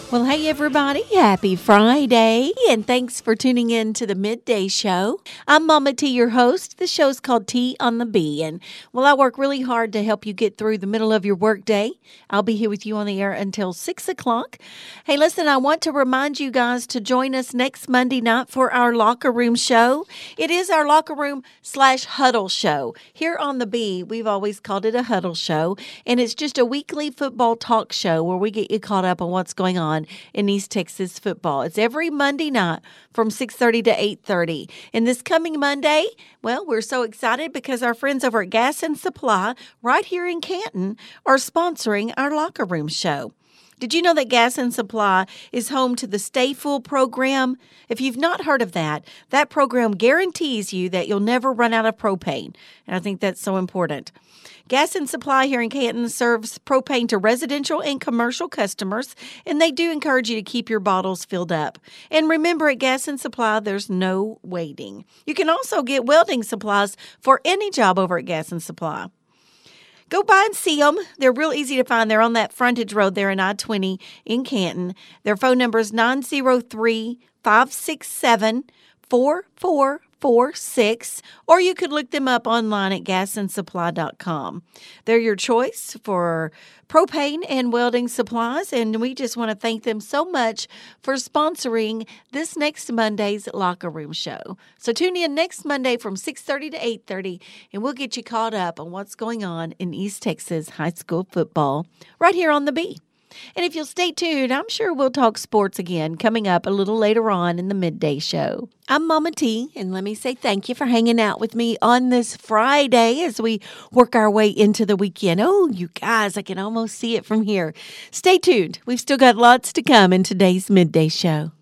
Well, hey, everybody. Happy Friday, and thanks for tuning in to the Midday Show. I'm Mama T, your host. The show's called Tea on the Bee, and I work really hard to help you get through the middle of your workday. I'll be here with you on the air until 6 o'clock. Hey, listen, I want to remind you guys to join us next Monday night for our Locker Room show. It is our Locker Room / Huddle show. Here on the Bee, we've always called it a Huddle show, and it's just a weekly football talk show where we get you caught up on what's going on in East Texas football. It's every Monday night from 6:30 to 8:30. And this coming Monday, well, we're so excited because our friends over at Gas and Supply right here in Canton are sponsoring our Locker Room show. Did you know that Gas and Supply is home to the Stay Full program? If you've not heard of that, that program guarantees you that you'll never run out of propane. And I think that's so important. Gas and Supply here in Canton serves propane to residential and commercial customers, and they do encourage you to keep your bottles filled up. And remember, at Gas and Supply, there's no waiting. You can also get welding supplies for any job over at Gas and Supply. Go by and see them. They're real easy to find. They're on that frontage road there in I-20 in Canton. Their phone number is 903-567-4446, or you could look them up online at gasandsupply.com. They're your choice for propane and welding supplies, and we just want to thank them so much for sponsoring this next Monday's Locker Room show. So tune in next Monday from 6:30 to 8:30, and we'll get you caught up on what's going on in East Texas high school football right here on the Bee. And if you'll stay tuned, I'm sure we'll talk sports again coming up a little later on in the Midday Show. I'm Mama T, and let me say thank you for hanging out with me on this Friday as we work our way into the weekend. Oh, you guys, I can almost see it from here. Stay tuned. We've still got lots to come in today's Midday Show.